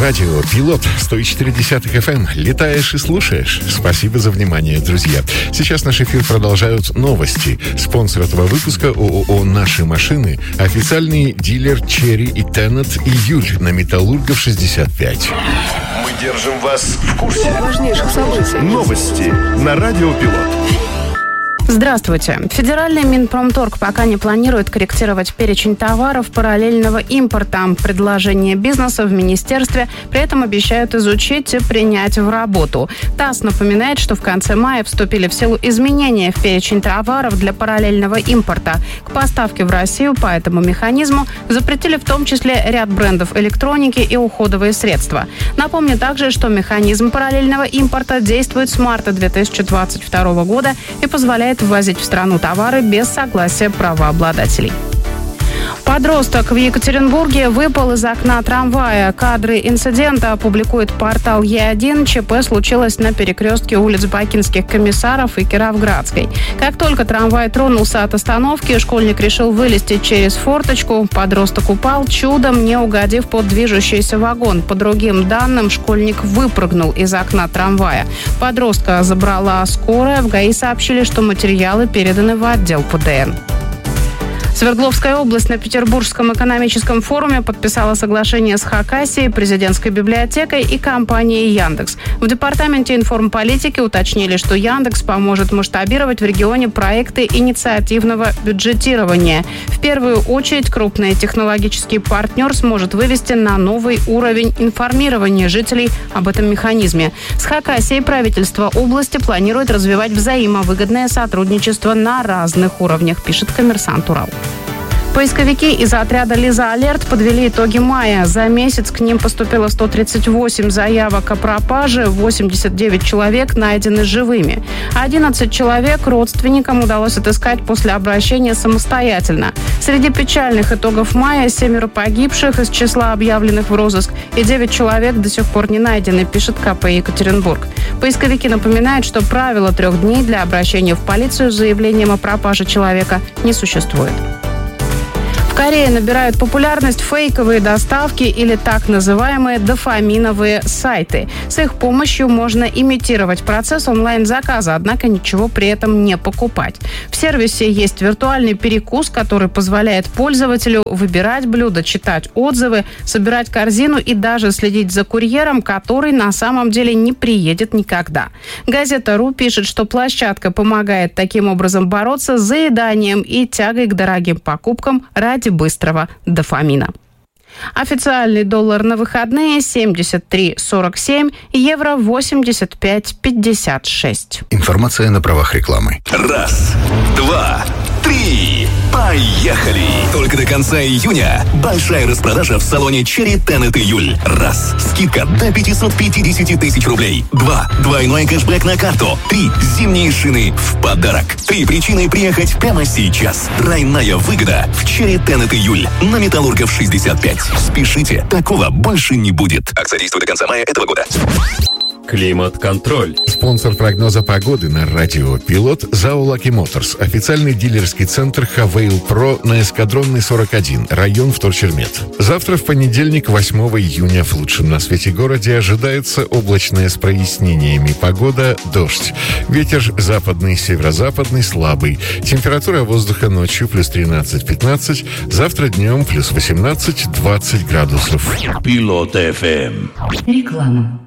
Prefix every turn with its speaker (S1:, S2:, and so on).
S1: радио «Пилот» 104.10 FM. Летаешь и слушаешь. Спасибо за внимание, друзья. Сейчас наш эфир продолжают новости. Спонсор этого выпуска ООО «Наши машины». Официальный дилер «Черри» и «Теннет» «Июль» на Металлургов 65.
S2: Мы держим вас в курсе
S3: важнейших событий.
S2: Новости на радио «Пилот».
S3: Здравствуйте. Федеральный Минпромторг пока не планирует корректировать перечень товаров параллельного импорта. Предложение бизнеса в министерстве при этом обещают изучить и принять в работу. ТАСС напоминает, что в конце мая вступили в силу изменения в перечень товаров для параллельного импорта. К поставке в Россию по этому механизму запретили в том числе ряд брендов электроники и уходовые средства. Напомню также, что механизм параллельного импорта действует с марта 2022 года и позволяет ввозить в страну товары без согласия правообладателей. Подросток в Екатеринбурге выпал из окна трамвая. Кадры инцидента опубликует портал Е1. ЧП случилось на перекрестке улиц Бакинских комиссаров и Кировградской. Как только трамвай тронулся от остановки, школьник решил вылезти через форточку. Подросток упал, чудом не угодив под движущийся вагон. По другим данным, школьник выпрыгнул из окна трамвая. Подростка забрала скорая. В ГАИ сообщили, что материалы переданы в отдел ПДН. Свердловская область на Петербургском экономическом форуме подписала соглашение с Хакасией, президентской библиотекой и компанией Яндекс. В департаменте информполитики уточнили, что Яндекс поможет масштабировать в регионе проекты инициативного бюджетирования. В первую очередь крупный технологический партнер сможет вывести на новый уровень информирования жителей об этом механизме. С Хакасией правительство области планирует развивать взаимовыгодное сотрудничество на разных уровнях, пишет «Коммерсант Урал». Поисковики из отряда «Лиза Алерт» подвели итоги мая. За месяц к ним поступило 138 заявок о пропаже, 89 человек найдены живыми. 11 человек родственникам удалось отыскать после обращения самостоятельно. Среди печальных итогов мая 7 погибших из числа объявленных в розыск и 9 человек до сих пор не найдены, пишет КП Екатеринбург. Поисковики напоминают, что правила 3 дней для обращения в полицию с заявлением о пропаже человека не существует. В Корее набирают популярность фейковые доставки или так называемые дофаминовые сайты. С их помощью можно имитировать процесс онлайн-заказа, однако ничего при этом не покупать. В сервисе есть виртуальный перекус, который позволяет пользователю выбирать блюда, читать отзывы, собирать корзину и даже следить за курьером, который на самом деле не приедет никогда. Газета «Ру» пишет, что площадка помогает таким образом бороться с заеданием и тягой к дорогим покупкам ради быстрого дофамина. Официальный доллар на выходные 73.47, евро 85.56.
S4: Информация на правах рекламы.
S2: 1, 2, 3. Поехали! Только до конца июня большая распродажа в салоне «Черри», «Теннет» «Июль». 1. Скидка до 550 тысяч рублей. 2. Двойной кэшбэк на карту. 3. Зимние шины в подарок. 3 причины приехать прямо сейчас. Тройная выгода в «Черри», «Теннет» «Июль» на Металлургов 65. Спешите, такого больше не будет. Акция действует до конца мая этого года.
S1: Климат-контроль. Спонсор прогноза погоды на радио «Пилот» ЗАО «Лаки Моторс». Официальный дилерский центр «Хавейл Про» на Эскадронной 41, район Вторчермет. Завтра, в понедельник, 8 июня, в лучшем на свете городе ожидается облачная с прояснениями погода, дождь. Ветер западный, северо-западный, слабый. Температура воздуха ночью плюс 13-15, завтра днем плюс 18-20 градусов.
S2: Пилот ФМ.
S5: Реклама.